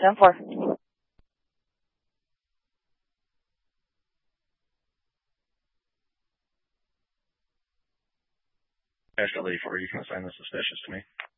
10-4. National 84, you can assign the suspicious to me.